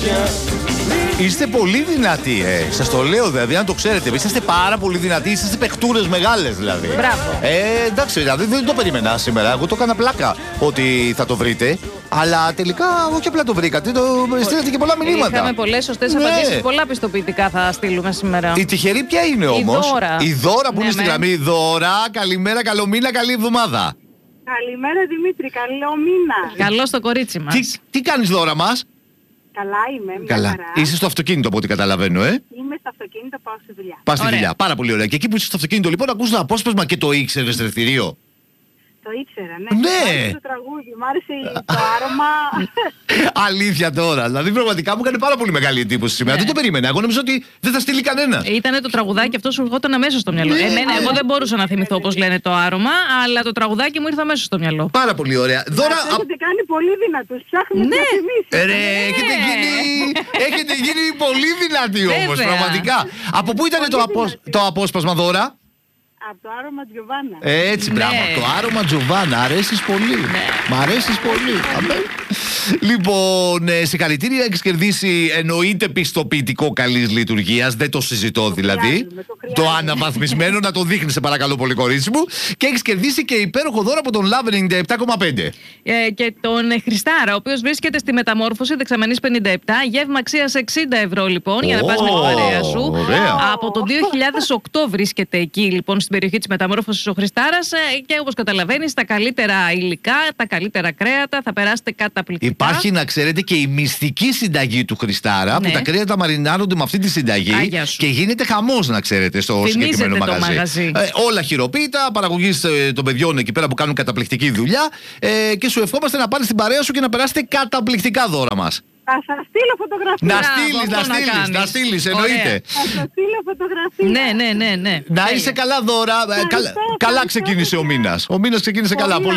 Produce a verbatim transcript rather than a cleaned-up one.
Είστε πολύ δυνατοί, ε. Σας το λέω δηλαδή, αν το ξέρετε. Είσαστε πάρα πολύ δυνατοί, είσαστε παιχτούρες μεγάλες δηλαδή. Μπράβο. Ε, εντάξει, δηλαδή δεν το περίμενα σήμερα. Εγώ το έκανα πλάκα ότι θα το βρείτε. Αλλά τελικά όχι απλά το βρήκατε, το στείλατε και πολλά μηνύματα. Είχαμε πολλές σωστές ναι. απαντήσεις, πολλά πιστοποιητικά θα στείλουμε σήμερα. Η τυχερή ποια είναι όμως? Η Δώρα. Η Δώρα που ναι, είναι στη ναι. γραμμή. Δώρα, καλημέρα, καλό μήνα, καλή εβδομάδα. Καλημέρα Δημήτρη, καλό μήνα. Καλό στο κορίτσι μας. Τι, τι κάνεις Δώρα μας? Καλά είμαι, μια Καλά. χαρά. Είσαι στο αυτοκίνητο από ό,τι καταλαβαίνω, ε. Είμαι στο αυτοκίνητο, πάω στη δουλειά. Πας στη Ωραία. δουλειά. Πάρα πολύ ωραία. Και εκεί που είσαι στο αυτοκίνητο, λοιπόν, ακούς το απόσπασμα και το ήξερες, ρε θηρίο? Το ήξερα, ναι. Ναι. Μ' άρεσε το τραγούδι, μ' άρεσε το άρωμα. Αλήθεια τώρα. Δηλαδή, πραγματικά μου έκανε πάρα πολύ μεγάλη εντύπωση σήμερα. Ναι. Δεν το περίμενα. Εγώ νομίζω ότι δεν θα στείλει κανένα. Ήτανε το τραγουδάκι, αυτό σου ερχόταν αμέσως στο μυαλό. Ναι. Εμένα, εγώ δεν μπορούσα να θυμηθώ όπως λένε το άρωμα, αλλά το τραγουδάκι μου ήρθε αμέσως στο μυαλό. Πάρα πολύ ωραία. Δώρα. Μας έχετε κάνει πολύ δυνατούς, ψάχνουμε Ναι. διαφημίσεις. Ε, ρε, έχετε γίνει, έχετε γίνει πολύ δυνατοί όμως, Βέβαια. πραγματικά. Από πού ήταν το, απο, το απόσπασμα, Δώρα? Από το άρωμα Τζιοβάνα. Έτσι, Ναι. μπράβο. Το άρωμα Τζοβάνα. Αρέσεις πολύ. Ναι. Μ' αρέσεις πολύ. Αμέ. Λοιπόν, ε, συγχαρητήρια, έχεις κερδίσει εννοείται πιστοποιητικό καλής λειτουργίας. Δεν το συζητώ δηλαδή. χρειάζομαι, το Το χρειάζομαι. αναβαθμισμένο να το δείχνεις, σε παρακαλώ πολύ, κορίτσι μου. Και έχεις κερδίσει και υπέροχο δώρο από τον Love ενενήντα επτά κόμμα πέντε. Ε, και τον ε, Χριστάρα, ο οποίος βρίσκεται στη Μεταμόρφωση Δεξαμενής πενήντα επτά, γεύμα αξίας εξήντα ευρώ λοιπόν, για να πας με την παρέα σου. Ωραία. Από το δύο χιλιάδες οκτώ βρίσκεται εκεί λοιπόν στην περιοχή της Μεταμόρφωσης ο Χριστάρας ε, και όπως καταλαβαίνεις τα καλύτερα υλικά, τα καλύτερα κρέατα, θα περάσετε καταπληκτικά. Υπάρχει, να ξέρετε, και η μυστική συνταγή του Χριστάρα, Ναι. που τα κρέατα μαρινάρονται με αυτή τη συνταγή. Άγια σου. Και γίνεται χαμός, να ξέρετε, στο Φημίζεται συγκεκριμένο το μαγαζί. μαγαζί. Ε, όλα χειροποίητα, παραγωγής ε, των παιδιών εκεί πέρα που κάνουν καταπληκτική δουλειά. Ε, και σου ευχόμαστε να πάρεις την παρέα σου και να περάσετε καταπληκτικά δώρα μας. Θα σας στείλω φωτογραφία. Να Μπράβο, στείλεις, να αυτό να στείλεις, κάνεις. να στείλεις, Ωραία. εννοείται. Θα σας στείλω φωτογραφία. Ναι, ναι, ναι, ναι. Να Τέλεια. είσαι καλά, Δώρα. Ε, καλά, Ευχαριστώ, καλά ευχαριστώ, ξεκίνησε ο παιδιά. μήνας. Ο μήνας ξεκίνησε Πολύ καλά.